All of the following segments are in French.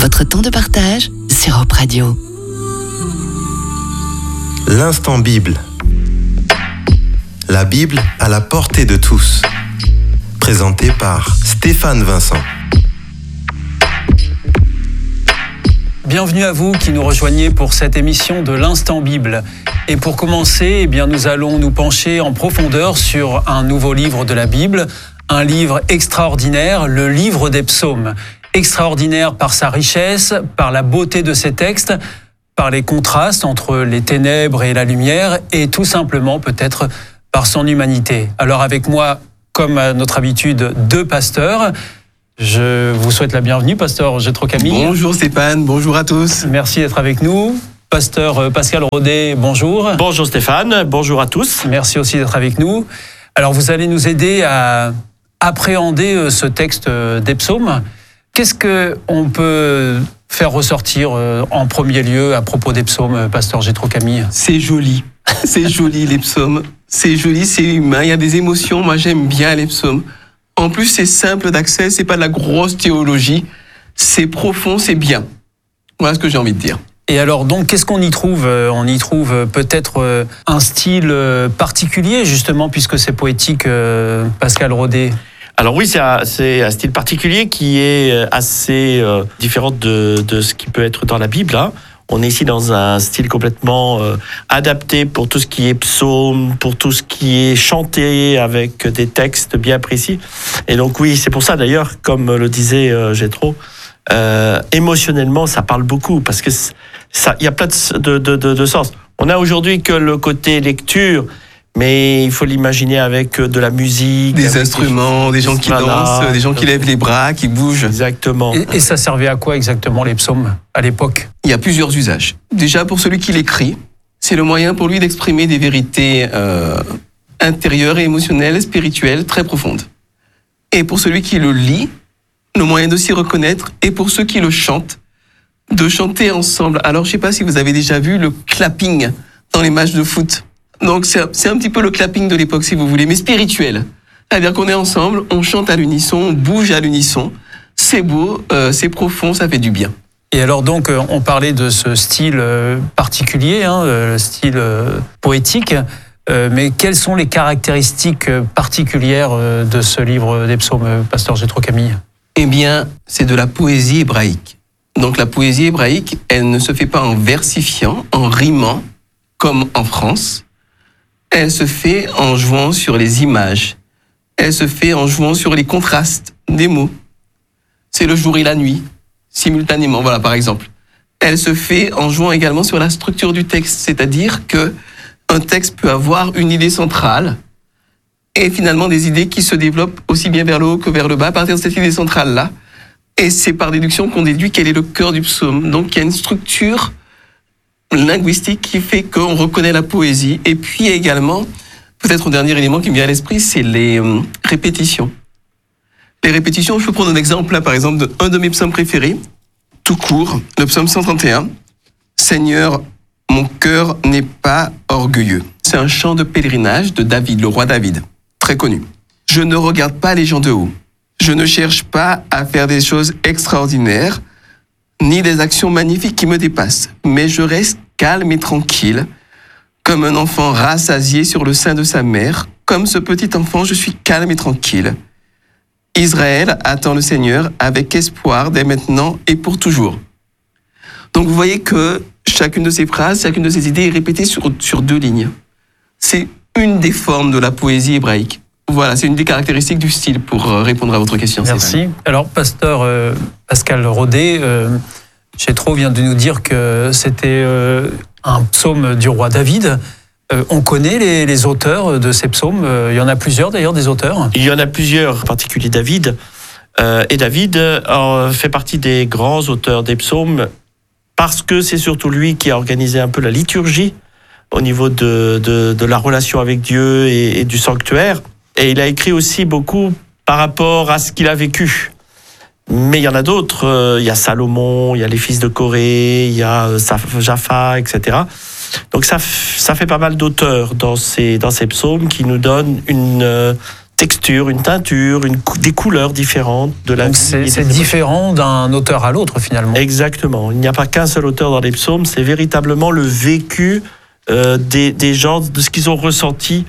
Votre temps de partage sur Europe Radio. L'instant Bible. La Bible à la portée de tous. Présenté par Stéphane Vincent. Bienvenue à vous qui nous rejoignez pour cette émission de l'Instant Bible. Et pour commencer, nous allons nous pencher en profondeur sur un nouveau livre de la Bible, un livre extraordinaire, le livre des psaumes. Extraordinaire par sa richesse, par la beauté de ses textes, par les contrastes entre les ténèbres et la lumière, et tout simplement peut-être par son humanité. Alors avec moi, comme à notre habitude, deux pasteurs. Je vous souhaite la bienvenue, pasteur Gétro Camille. Bonjour Stéphane, bonjour à tous. Merci d'être avec nous. Pasteur Pascal Rodet, bonjour. Bonjour Stéphane, bonjour à tous. Merci aussi d'être avec nous. Alors vous allez nous aider à appréhender ce texte des psaumes. Qu'est-ce qu'on peut faire ressortir en premier lieu à propos des psaumes, pasteur Gétro Camille? C'est joli les psaumes. C'est joli, c'est humain, il y a des émotions. Moi j'aime bien les psaumes. En plus, c'est simple d'accès, c'est pas de la grosse théologie, c'est profond, c'est bien. Voilà ce que j'ai envie de dire. Et alors, donc, qu'est-ce qu'on y trouve? On y trouve peut-être un style particulier, justement, puisque c'est poétique, Pascal Rodet. Alors oui, c'est un style particulier qui est assez différent de ce qui peut être dans la Bible. Hein. On est ici dans un style complètement adapté pour tout ce qui est psaume, pour tout ce qui est chanté avec des textes bien précis. Et donc oui, c'est pour ça d'ailleurs, comme le disait Gétro, émotionnellement, ça parle beaucoup parce que il y a plein de sens. On a aujourd'hui que le côté lecture, mais il faut l'imaginer avec de la musique. Des instruments, des gens qui dansent, des gens qui lèvent les bras, qui bougent. Exactement. Et ça servait à quoi exactement les psaumes à l'époque? Il y a plusieurs usages. Déjà, pour celui qui l'écrit, c'est le moyen pour lui d'exprimer des vérités intérieures et émotionnelles, spirituelles, très profondes. Et pour celui qui le lit, le moyen de s'y reconnaître. Et pour ceux qui le chantent, de chanter ensemble. Alors, je ne sais pas si vous avez déjà vu le clapping dans les matchs de foot. Donc c'est un petit peu le clapping de l'époque, si vous voulez, mais spirituel. C'est-à-dire qu'on est ensemble, on chante à l'unisson, on bouge à l'unisson. C'est beau, c'est profond, ça fait du bien. Et alors donc, on parlait de ce style particulier, le style poétique, mais quelles sont les caractéristiques particulières de ce livre des psaumes, pasteur Gétro Camille? Eh bien, c'est de la poésie hébraïque. Donc la poésie hébraïque, elle ne se fait pas en versifiant, en rimant, comme en France. Elle se fait en jouant sur les images. Elle se fait en jouant sur les contrastes des mots. C'est le jour et la nuit, simultanément, voilà, par exemple. Elle se fait en jouant également sur la structure du texte, c'est-à-dire que un texte peut avoir une idée centrale et finalement des idées qui se développent aussi bien vers le haut que vers le bas à partir de cette idée centrale-là. Et c'est par déduction qu'on déduit quel est le cœur du psaume. Donc il y a une structure linguistique qui fait qu'on reconnaît la poésie. Et puis également, peut-être un dernier élément qui me vient à l'esprit, c'est les répétitions. Les répétitions, je peux prendre un exemple là, par exemple, d'un de mes psaumes préférés, tout court, le psaume 131. Seigneur, mon cœur n'est pas orgueilleux. C'est un chant de pèlerinage de David, le roi David, très connu. Je ne regarde pas les gens de haut. Je ne cherche pas à faire des choses extraordinaires, ni des actions magnifiques qui me dépassent, mais je reste calme et tranquille, comme un enfant rassasié sur le sein de sa mère. Comme ce petit enfant, je suis calme et tranquille. Israël attend le Seigneur avec espoir dès maintenant et pour toujours. Donc vous voyez que chacune de ces phrases, chacune de ces idées est répétée sur 2 lignes. C'est une des formes de la poésie hébraïque. Voilà, c'est une des caractéristiques du style pour répondre à votre question. Merci. Stéphane. Alors, pasteur Pascal Rodet, Gétro vient de nous dire que c'était un psaume du roi David. On connaît les auteurs de ces psaumes. Il y en a plusieurs d'ailleurs, des auteurs. Il y en a plusieurs, en particulier David. Et David fait partie des grands auteurs des psaumes parce que c'est surtout lui qui a organisé un peu la liturgie au niveau de la relation avec Dieu et du sanctuaire. Et il a écrit aussi beaucoup par rapport à ce qu'il a vécu. Mais il y en a d'autres. Il y a Salomon, il y a les fils de Corée, il y a Japha, etc. Donc ça fait pas mal d'auteurs dans ces psaumes qui nous donnent une texture, une teinture, des couleurs différentes de la Donc vie. c'est différent d'un auteur à l'autre finalement. Exactement. Il n'y a pas qu'un seul auteur dans les psaumes, c'est véritablement le vécu des gens, de ce qu'ils ont ressenti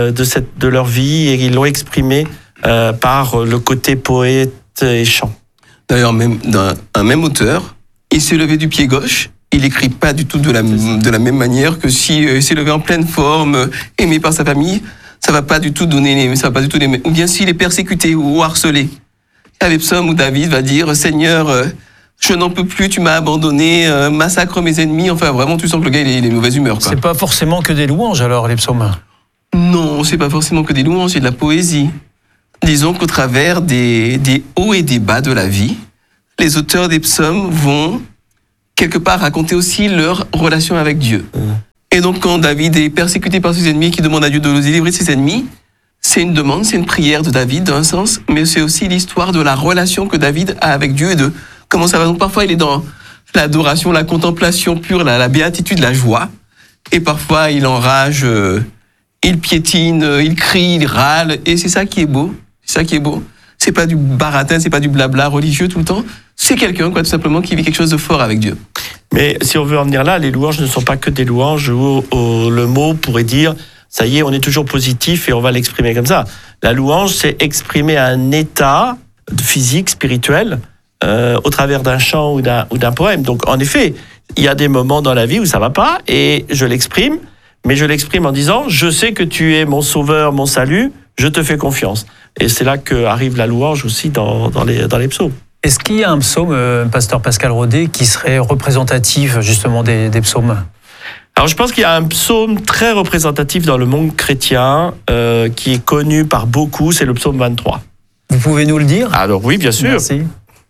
de leur vie, et ils l'ont exprimé par le côté poète et chant. D'ailleurs, même un même auteur, il s'est levé du pied gauche, il écrit pas du tout de la même manière que s'il s'est levé en pleine forme, aimé par sa famille. Ça va pas du tout donner les, ou bien s'il est persécuté ou harcelé. Il y a des psaumes où David va dire, Seigneur, je n'en peux plus, tu m'as abandonné, massacre mes ennemis. Enfin, vraiment, tu sens que le gars, il est de mauvaise humeur, quoi. C'est pas forcément que des louanges alors, les psaumes? Non, c'est pas forcément que des louanges, c'est de la poésie. Disons qu'au travers des hauts et des bas de la vie, les auteurs des psaumes vont quelque part raconter aussi leur relation avec Dieu. Et donc, quand David est persécuté par ses ennemis, qui demande à Dieu de le délivrer de ses ennemis, c'est une demande, c'est une prière de David, d'un sens, mais c'est aussi l'histoire de la relation que David a avec Dieu et de comment ça va. Donc, parfois, il est dans l'adoration, la contemplation pure, la béatitude, la joie. Et parfois, il enrage, il piétine, il crie, il râle. Et c'est ça qui est beau. C'est ça qui est beau. C'est pas du baratin, c'est pas du blabla religieux tout le temps. C'est quelqu'un, quoi, tout simplement, qui vit quelque chose de fort avec Dieu. Mais si on veut en venir là, les louanges ne sont pas que des louanges où le mot pourrait dire « ça y est, on est toujours positif et on va l'exprimer comme ça ». La louange, c'est exprimer un état physique, spirituel, au travers d'un chant ou d'un poème. Donc en effet, il y a des moments dans la vie où ça va pas et je l'exprime, mais je l'exprime en disant « je sais que tu es mon sauveur, mon salut, je te fais confiance ». Et c'est là qu'arrive la louange aussi dans les psaumes. Est-ce qu'il y a un psaume, pasteur Pascal Rodet, qui serait représentatif justement des psaumes? Alors je pense qu'il y a un psaume très représentatif dans le monde chrétien qui est connu par beaucoup, c'est le psaume 23. Vous pouvez nous le dire? Alors oui, bien sûr. Merci.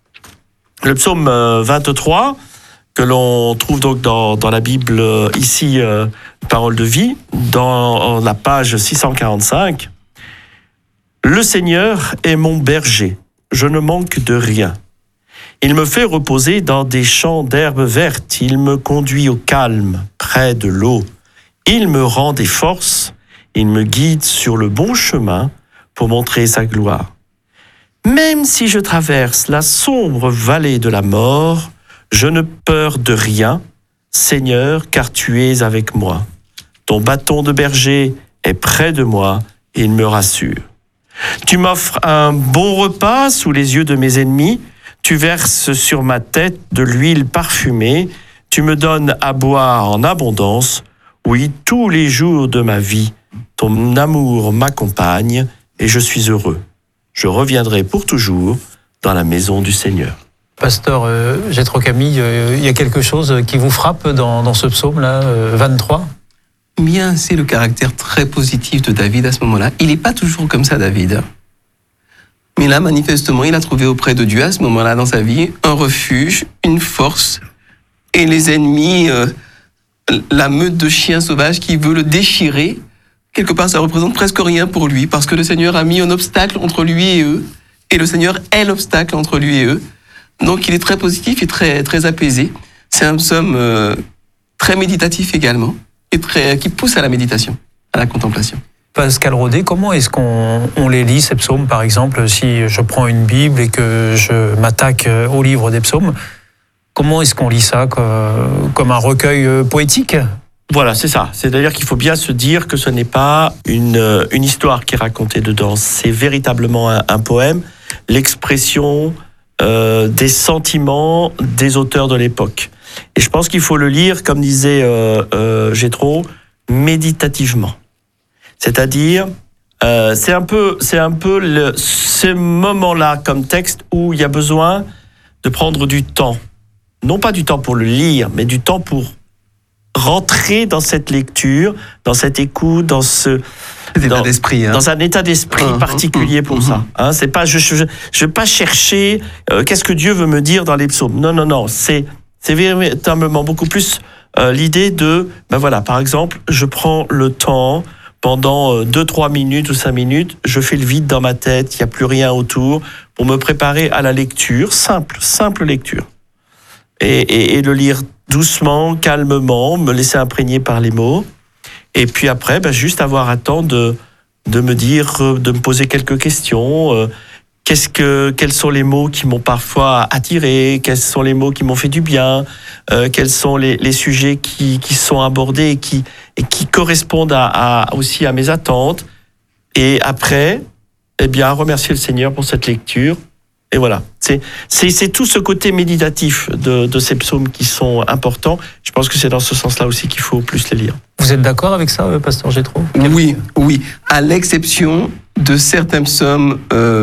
Le psaume 23, que l'on trouve donc dans la Bible, ici, Parole de vie, dans la page 645. Le Seigneur est mon berger, je ne manque de rien. Il me fait reposer dans des champs d'herbes vertes, il me conduit au calme, près de l'eau. Il me rend des forces, il me guide sur le bon chemin pour montrer sa gloire. Même si je traverse la sombre vallée de la mort, je ne peur de rien, Seigneur, car tu es avec moi. Ton bâton de berger est près de moi, et il me rassure. Tu m'offres un bon repas sous les yeux de mes ennemis, tu verses sur ma tête de l'huile parfumée, tu me donnes à boire en abondance, oui, tous les jours de ma vie, ton amour m'accompagne et je suis heureux. Je reviendrai pour toujours dans la maison du Seigneur. Pasteur Jétro Camille, il y a quelque chose qui vous frappe dans ce psaume-là, 23 ? Bien, c'est le caractère très positif de David à ce moment-là. Il n'est pas toujours comme ça, David. Mais là, manifestement, il a trouvé auprès de Dieu, à ce moment-là dans sa vie, un refuge, une force. Et les ennemis, la meute de chiens sauvages qui veut le déchirer, quelque part, ça représente presque rien pour lui, parce que le Seigneur a mis un obstacle entre lui et eux, et le Seigneur est l'obstacle entre lui et eux. Donc, il est très positif et très, très apaisé. C'est un psaume très méditatif également, et qui pousse à la méditation, à la contemplation. Pascal Rodet, comment est-ce qu'on les lit, ces psaumes, par exemple, si je prends une Bible et que je m'attaque au livre des psaumes, comment est-ce qu'on lit ça, comme un recueil poétique ? Voilà, c'est ça. C'est-à-dire qu'il faut bien se dire que ce n'est pas une histoire qui est racontée dedans, c'est véritablement un poème, l'expression des sentiments des auteurs de l'époque. Et je pense qu'il faut le lire, comme disait Jétro, méditativement. C'est-à-dire, c'est un peu ce moment-là comme texte où il y a besoin de prendre du temps. Non pas du temps pour le lire, mais du temps pour rentrer dans cette lecture, dans cette écoute, dans un état d'esprit particulier pour ça. Hein, c'est pas, je veux pas chercher qu'est-ce que Dieu veut me dire dans les psaumes. Non. C'est véritablement beaucoup plus l'idée de, par exemple, je prends le temps pendant 2-3 minutes ou 5 minutes, je fais le vide dans ma tête, il n'y a plus rien autour, pour me préparer à la lecture, simple lecture. Et le lire doucement, calmement, me laisser imprégner par les mots, et puis après, juste avoir un temps de de me poser quelques questions. Quels sont les mots qui m'ont parfois attiré? Quels sont les mots qui m'ont fait du bien? Quels sont les sujets qui sont abordés et qui correspondent aussi à mes attentes? Et après, remercier le Seigneur pour cette lecture. Et voilà, c'est tout ce côté méditatif de ces psaumes qui sont importants. Je pense que c'est dans ce sens-là aussi qu'il faut plus les lire. Vous êtes d'accord avec ça, pasteur Gétro? Oui, à l'exception de certains psaumes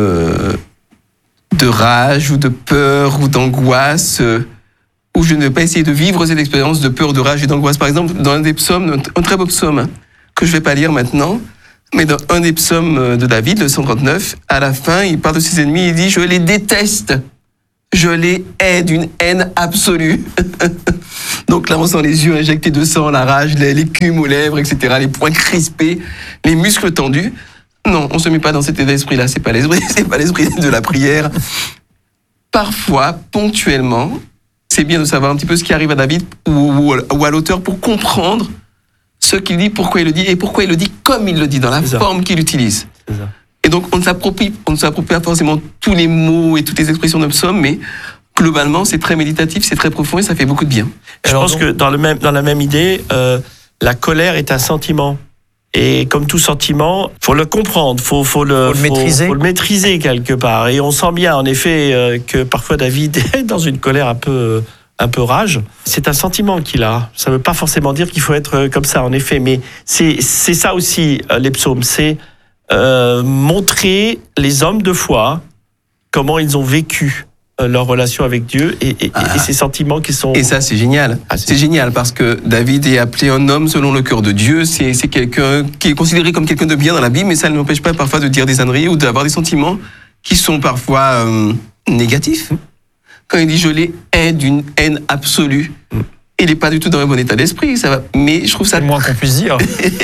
de rage ou de peur ou d'angoisse, où je ne vais pas essayer de vivre cette expérience de peur, de rage et d'angoisse. Par exemple, dans un des psaumes, un très beau psaume, que je ne vais pas lire maintenant, mais dans un des psaumes de David, le 139, à la fin, il parle de ses ennemis, il dit « Je les déteste, je les hais d'une haine absolue. » Donc là, on sent les yeux injectés de sang, la rage, l'écume aux lèvres, etc., les poings crispés, les muscles tendus. Non, on ne se met pas dans cet état d'esprit-là, c'est pas l'esprit de la prière. Parfois, ponctuellement, c'est bien de savoir un petit peu ce qui arrive à David ou à l'auteur pour comprendre ce qu'il dit, pourquoi il le dit, et pourquoi il le dit comme il le dit, dans la forme qu'il utilise. Et donc, on ne s'approprie pas forcément tous les mots et toutes les expressions d'un psaume, mais globalement, c'est très méditatif, c'est très profond et ça fait beaucoup de bien. Je pense que dans la même idée, la colère est un sentiment. Et comme tout sentiment, faut le comprendre, faut le maîtriser quelque part. Et on sent bien, en effet, que parfois David est dans une colère un peu rage. C'est un sentiment qu'il a. Ça ne veut pas forcément dire qu'il faut être comme ça, en effet. Mais c'est ça aussi, les psaumes. C'est montrer les hommes de foi, comment ils ont vécu leur relation avec Dieu et ces sentiments qui sont... Et ça, c'est génial. C'est génial parce que David est appelé un homme selon le cœur de Dieu. C'est quelqu'un qui est considéré comme quelqu'un de bien dans la Bible, mais ça ne l'empêche pas parfois de dire des âneries ou d'avoir des sentiments qui sont parfois négatifs. Quand il dit « je les hais d'une haine absolue », il n'est pas du tout dans un bon état d'esprit. Ça va. Mais je trouve ça... C'est le moins qu'on puisse dire.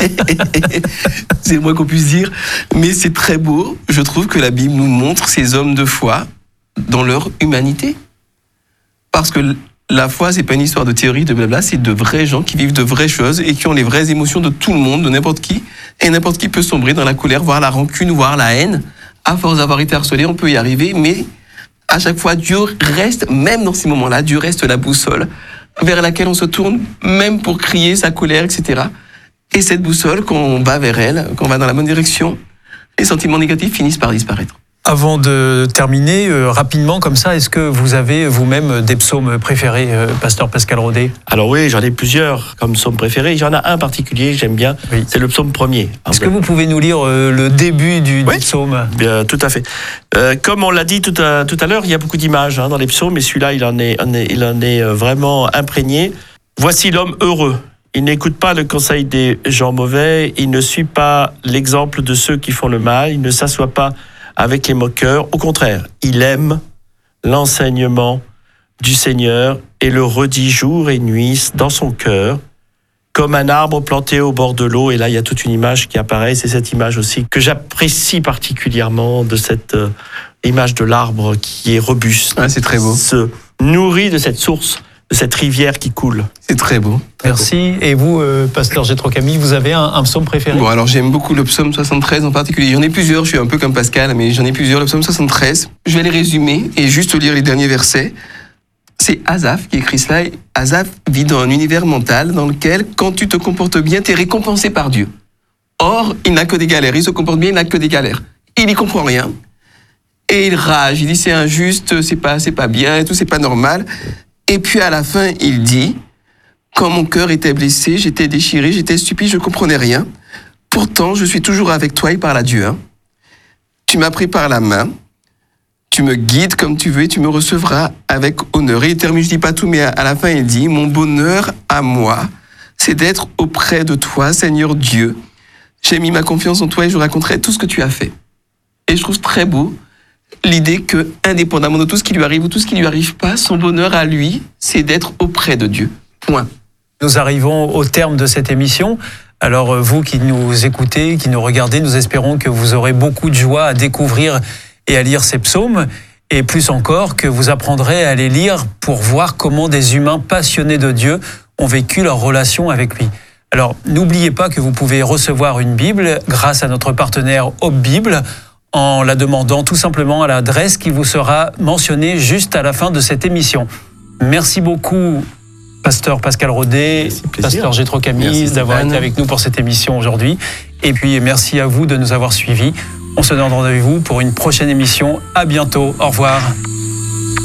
C'est le moins qu'on puisse dire. Mais c'est très beau. Je trouve que la Bible nous montre ces hommes de foi dans leur humanité. Parce que la foi, c'est pas une histoire de théorie, de blabla, c'est de vrais gens qui vivent de vraies choses et qui ont les vraies émotions de tout le monde, de n'importe qui. Et n'importe qui peut sombrer dans la colère, voire la rancune, voire la haine. À force d'avoir été harcelé, on peut y arriver, mais à chaque fois, Dieu reste, même dans ces moments-là, Dieu reste la boussole vers laquelle on se tourne, même pour crier sa colère, etc. Et cette boussole, quand on va vers elle, quand on va dans la bonne direction, les sentiments négatifs finissent par disparaître. Avant de terminer, rapidement comme ça, est-ce que vous avez vous-même des psaumes préférés, pasteur Pascal Rodet? Alors oui, j'en ai plusieurs comme psaumes préférés. J'en ai un particulier que j'aime bien, oui. C'est le psaume 1er. Est-ce que vous pouvez nous lire le début du psaume? Bien, tout à fait. Comme on l'a dit tout à l'heure, il y a beaucoup d'images dans les psaumes, mais celui-là, il en est vraiment imprégné. Voici l'homme heureux. Il n'écoute pas le conseil des gens mauvais, il ne suit pas l'exemple de ceux qui font le mal, il ne s'assoit pas avec les moqueurs. Au contraire, il aime l'enseignement du Seigneur et le redit jour et nuit dans son cœur, comme un arbre planté au bord de l'eau. Et là, il y a toute une image qui apparaît. C'est cette image aussi que j'apprécie particulièrement, de cette image de l'arbre qui est robuste. Ah, c'est très beau. Se nourrit de cette source, de cette rivière qui coule. C'est très beau. Merci. Et vous, pasteur Gétro Camille, vous avez un psaume préféré? Bon, alors j'aime beaucoup le psaume 73 en particulier. J'en ai plusieurs, je suis un peu comme Pascal, mais j'en ai plusieurs. Le psaume 73, je vais les résumer et juste lire les derniers versets. C'est Asaph qui écrit cela. Asaph vit dans un univers mental dans lequel, quand tu te comportes bien, tu es récompensé par Dieu. Or, il n'a que des galères. Il se comporte bien, il n'a que des galères. Il n'y comprend rien. Et il rage. Il dit c'est injuste, c'est pas bien, et tout, c'est pas normal. Et puis à la fin, il dit, quand mon cœur était blessé, j'étais déchiré, j'étais stupide, je ne comprenais rien. Pourtant, je suis toujours avec toi, il parle à Dieu. Tu m'as pris par la main, tu me guides comme tu veux et tu me recevras avec honneur. Et il termine, je ne dis pas tout, mais à la fin, il dit, mon bonheur à moi, c'est d'être auprès de toi, Seigneur Dieu. J'ai mis ma confiance en toi et je raconterai tout ce que tu as fait. Et je trouve très beau l'idée que, indépendamment de tout ce qui lui arrive ou tout ce qui lui arrive pas, son bonheur à lui, c'est d'être auprès de Dieu. Point. Nous arrivons au terme de cette émission. Alors vous qui nous écoutez, qui nous regardez, nous espérons que vous aurez beaucoup de joie à découvrir et à lire ces psaumes, et plus encore que vous apprendrez à les lire pour voir comment des humains passionnés de Dieu ont vécu leur relation avec lui. Alors, n'oubliez pas que vous pouvez recevoir une Bible grâce à notre partenaire Hope Bible en la demandant tout simplement à l'adresse qui vous sera mentionnée juste à la fin de cette émission. Merci beaucoup, Pasteur Pascal Rodet, Pasteur Jétro Camille, d'avoir été avec nous pour cette émission aujourd'hui. Et puis, merci à vous de nous avoir suivis. On se donne rendez-vous pour une prochaine émission. À bientôt. Au revoir.